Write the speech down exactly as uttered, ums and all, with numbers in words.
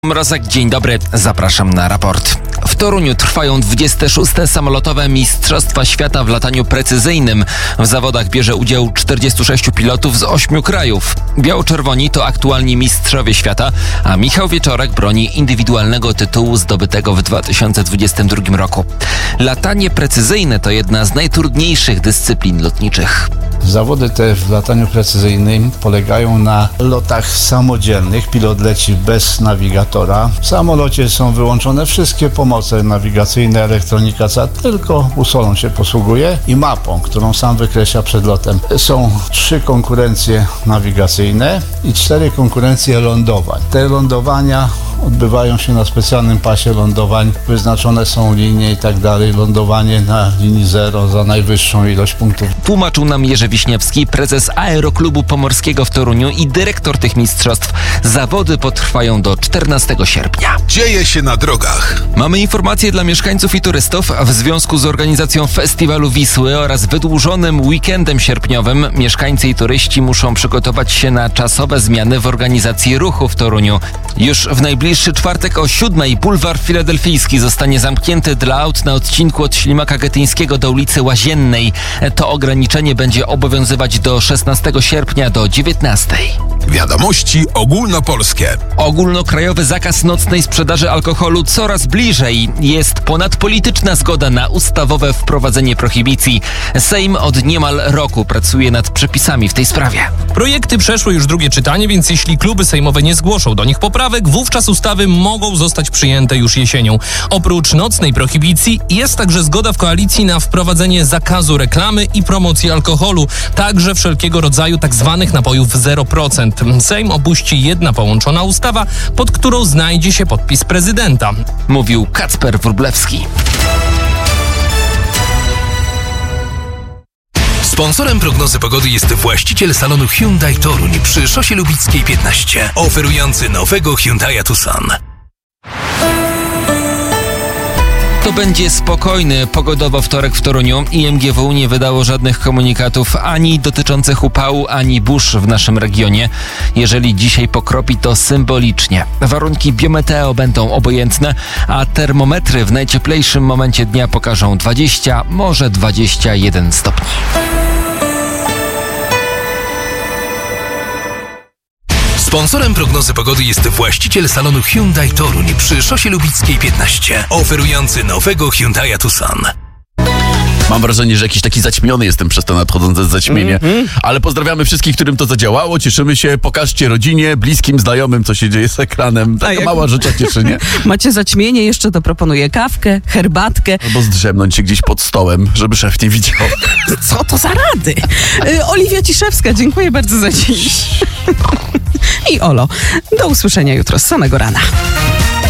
Mrozek, dzień dobry, zapraszam na raport. W Toruniu trwają dwudzieste szóste samolotowe Mistrzostwa Świata w lataniu precyzyjnym. W zawodach bierze udział czterdziestu sześciu pilotów z ośmiu krajów. Biało-czerwoni to aktualni mistrzowie świata, a Michał Wieczorek broni indywidualnego tytułu zdobytego w dwa tysiące dwudziestym drugim roku. Latanie precyzyjne to jedna z najtrudniejszych dyscyplin lotniczych. Zawody te w lataniu precyzyjnym polegają na lotach samodzielnych. Pilot leci bez nawigatora. W samolocie są wyłączone wszystkie pomoce nawigacyjne, elektronika, cała tylko busolą się posługuje i mapą, którą sam wykreśla przed lotem. Są trzy konkurencje nawigacyjne i cztery konkurencje lądowań. Te lądowania odbywają się na specjalnym pasie lądowań. Wyznaczone są linie i tak dalej. Lądowanie na linii zero za najwyższą ilość punktów. Tłumaczył nam Jerzy Wiśniewski, prezes Aeroklubu Pomorskiego w Toruniu i dyrektor tych mistrzostw. Zawody potrwają do czternastego sierpnia. Dzieje się na drogach. Mamy informacje dla mieszkańców i turystów. W związku z organizacją Festiwalu Wisły oraz wydłużonym weekendem sierpniowym mieszkańcy i turyści muszą przygotować się na czasowe zmiany w organizacji ruchu w Toruniu. Już w najbliższy czwartek o siódmej bulwar filadelfijski zostanie zamknięty dla aut na odcinku od Ślimaka Getyńskiego do ulicy Łaziennej. To ograniczenie będzie obowiązywać do szesnastego sierpnia do dziewiętnastej. Wiadomości ogólnopolskie. Ogólnokrajowy zakaz nocnej sprzedaży alkoholu coraz bliżej. Jest ponadpolityczna zgoda na ustawowe wprowadzenie prohibicji. Sejm od niemal roku pracuje nad przepisami w tej sprawie. Projekty przeszły już drugie czytanie, więc jeśli kluby sejmowe nie zgłoszą do nich poprawek, wówczas ustawy mogą zostać przyjęte już jesienią. Oprócz nocnej prohibicji jest także zgoda w koalicji na wprowadzenie zakazu reklamy i promocji alkoholu, także wszelkiego rodzaju tzw. napojów zero procent. Sejm opuści jedna połączona ustawa, pod którą znajdzie się podpis prezydenta. Mówił Kacper Wróblewski. Sponsorem prognozy pogody jest właściciel salonu Hyundai Toruń przy Szosie Lubickiej piętnaście, oferujący nowego Hyundai'a Tucson. To będzie spokojny pogodowo wtorek w Toruniu. I M G W nie wydało żadnych komunikatów ani dotyczących upału, ani burz w naszym regionie. Jeżeli dzisiaj pokropi, to symbolicznie. Warunki biometeo będą obojętne, a termometry w najcieplejszym momencie dnia pokażą dwadzieścia, może dwadzieścia jeden stopni. Sponsorem prognozy pogody jest właściciel salonu Hyundai Toruń przy Szosie Lubickiej piętnaście, oferujący nowego Hyundai'a Tucson. Mam wrażenie, że jakiś taki zaćmiony jestem przez to nadchodzące zaćmienie. Mm-hmm. Ale pozdrawiamy wszystkich, którym to zadziałało. Cieszymy się. Pokażcie rodzinie, bliskim, znajomym, co się dzieje z ekranem. Taka jak mała rzecz, cieszy, nie? Macie zaćmienie, jeszcze to proponuję kawkę, herbatkę. Albo zdrzemnąć się gdzieś pod stołem, żeby szef nie widział. Co to za rady? Y, Oliwia Ciszewska, dziękuję bardzo za dziś. I Olo, do usłyszenia jutro z samego rana.